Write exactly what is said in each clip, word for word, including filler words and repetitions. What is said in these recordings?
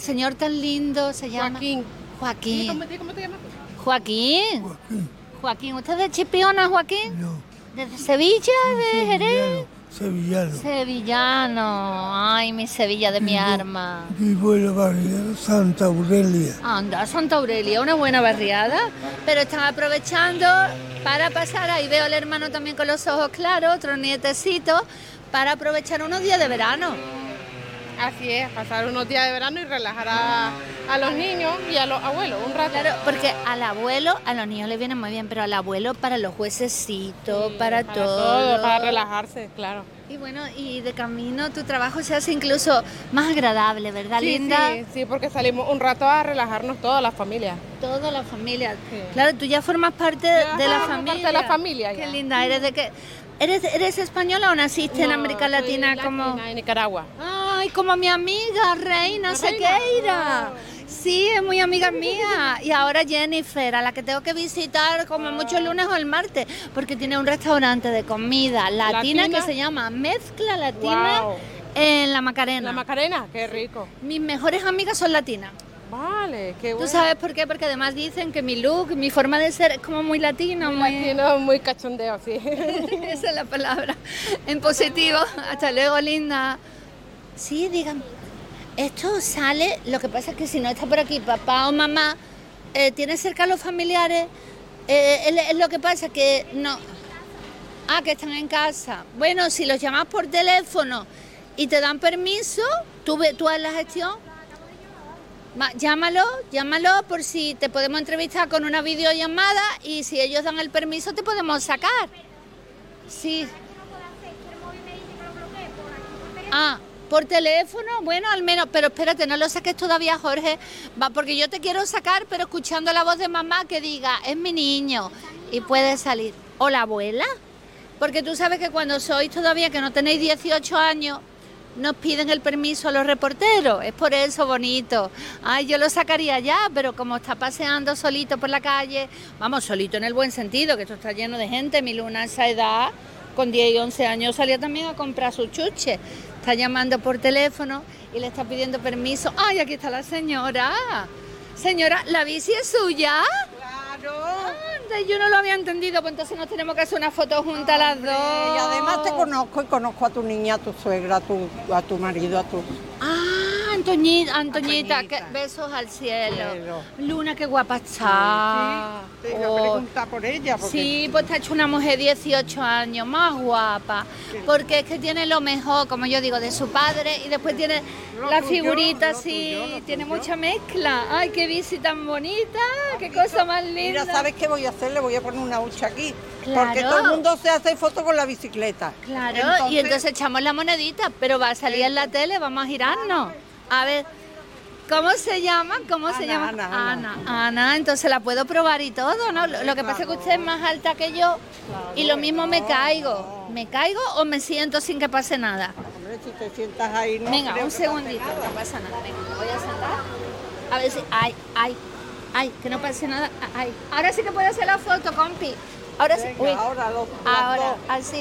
señor tan lindo se llama? Joaquín. Joaquín. ¿Cómo, cómo te llamas? Joaquín. Joaquín. Joaquín, ¿usted es de Chipiona, Joaquín? No. ¿De Sevilla, de Jerez? Sevillano. Sevillano. Ay, mi Sevilla de mi Vivo- arma. Vivo en la barriada Santa Aurelia. Anda, Santa Aurelia, una buena barriada. Pero están aprovechando para pasar, ahí veo al hermano también con los ojos claros, otro nietecito, para aprovechar unos días de verano. Así es, pasar unos días de verano y relajar a, a los niños y a los abuelos un rato. Claro, porque al abuelo, a los niños les viene muy bien, pero al abuelo para los huesecitos, para, para todo. todo, para relajarse, claro. Y bueno, y de camino tu trabajo se hace incluso más agradable, ¿verdad, Sí, linda? sí, sí, porque salimos un rato a relajarnos toda la familia. Toda la familia. Sí. Claro, tú ya formas parte Ya de la formo familia. parte de la familia Qué ya. linda, ¿eres de qué? ¿Eres, eres española o naciste en No, América soy Latina como...? latina, en Nicaragua. Ay, como mi amiga Reina ¿La Sequeira. Reina? Sí, es muy amiga mía. Y ahora Jennifer, a la que tengo que visitar como mucho el lunes o el martes, porque tiene un restaurante de comida latina, ¿Latina? que se llama Mezcla Latina Wow. en La Macarena. La Macarena, qué rico. Mis mejores amigas son latinas. Vale, qué bueno. ¿Tú sabes por qué? Porque además dicen que mi look, mi forma de ser es como muy latino, muy... Latino, muy cachondeo, sí. Esa es la palabra, en positivo. Hasta luego, linda. Sí, dígame. Esto sale, lo que pasa es que si no está por aquí papá o mamá, eh, tiene cerca a los familiares, eh, es, es lo que pasa que no... Ah, que están en casa. Bueno, si los llamas por teléfono y te dan permiso, tú, ve- tú haz la gestión. Ma- Llámalo, llámalo por si te podemos entrevistar con una videollamada y si ellos dan el permiso te podemos sacar. Sí. Ah, por teléfono, bueno, al menos, pero espérate, no lo saques todavía, Jorge, va, porque yo te quiero sacar, pero escuchando la voz de mamá que diga, es mi niño, y puede salir. O la abuela, porque tú sabes que cuando sois todavía, que no tenéis dieciocho años, nos piden el permiso a los reporteros, es por eso bonito. Ay, yo lo sacaría ya, pero como está paseando solito por la calle, vamos, solito en el buen sentido, que esto está lleno de gente, mi Luna a esa edad, con diez y once años salía también a comprar su chuche. Está llamando por teléfono y le está pidiendo permiso. Ay, aquí está la señora. Señora, ¿la bici es suya? Claro. Anda, yo no lo había entendido, pues entonces nos tenemos que hacer una foto juntas las dos. Y además te conozco y conozco a tu niña, a tu suegra, a tu, a tu marido, a tu... Ah, Antoñita, Antoñita, Antoñita. que besos al cielo. Cielo. Luna, qué guapa está. Sí, te iba a Oh. preguntar por ella, porque... Sí, pues está hecho una mujer dieciocho años, más guapa, porque es que tiene lo mejor, como yo digo, de su padre y después tiene Lo la tuyo, figurita lo así, tuyo, lo tiene tuyo. mucha mezcla. Ay, qué bici tan bonita, qué cosa más linda. Mira, ¿sabes qué voy a hacer? Le voy a poner una hucha aquí. Claro. Porque todo el mundo se hace foto con la bicicleta. Claro, y entonces echamos la monedita, pero va a salir en la tele, vamos a girarnos. A ver, ¿cómo se llama? ¿Cómo se Ana, llama? Ana, Ana, Ana, entonces la puedo probar y todo, ¿no? Lo, lo que pasa es que usted es más alta que yo y lo mismo me caigo. ¿Me caigo o me siento sin que pase nada? Hombre, si te sientas ahí, no Venga, creo un que pase segundito, nada. no pasa nada. Venga, me voy a sentar. A ver si... Ay, ay, ay, que no pase nada. Ay, ahora sí que puedo hacer la foto, compi. Ahora sí. Venga, Uy, ahora los- las ahora, dos. así.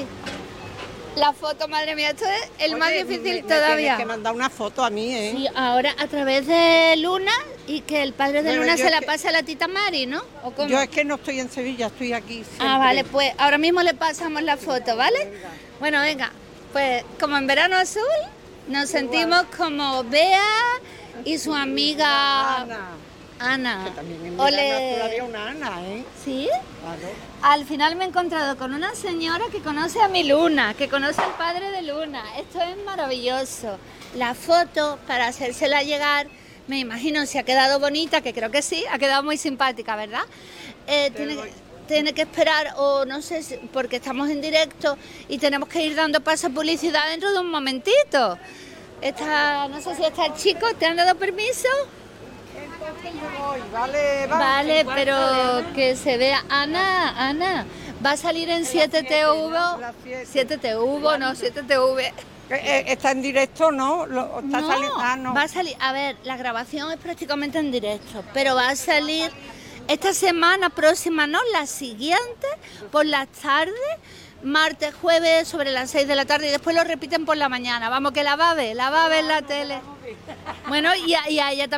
La foto, madre mía, esto es el más Oye, difícil me- me todavía. Tienes que mandar una foto a mí, ¿eh? Sí, ahora a través de Luna y que el padre de Bueno, Luna yo se es la que- pase a la tita Mari, ¿no? ¿O cómo? Yo es que no estoy en Sevilla, estoy aquí siempre. Ah, vale, pues ahora mismo le pasamos la foto, ¿vale? Bueno, venga, pues como en Verano Azul nos sentimos como Bea y su amiga Ana. Ana. Que también en Verano Azul había Ole. una Ana, ¿eh? ¿Sí? Claro. Al final me he encontrado con una señora que conoce a mi Luna, que conoce al padre de Luna. Esto es maravilloso. La foto, para hacérsela llegar, me imagino si ha quedado bonita, que creo que sí, ha quedado muy simpática, ¿verdad? Eh, tiene, tiene que esperar, o no sé, si- porque estamos en directo y tenemos que ir dando paso a publicidad dentro de un momentito. Está, no sé si está el chico, ¿te han dado permiso? Entonces yo voy, vale, vale. Vale, pero que se vea. Ana, Ana, va a salir en siete T V. ¿no? Las siete. siete T V, no, siete T V. Eh, eh, Está en directo, ¿no? Lo- Está No, saliendo. Ah, no. va a salir. A ver, la grabación es prácticamente en directo, pero va a salir esta semana próxima, no, la siguiente, por las tardes, martes, jueves, sobre las seis de la tarde, y después lo repiten por la mañana. Vamos, que la va a ver, la va a ver en la tele. Bueno, y a, y a ella también.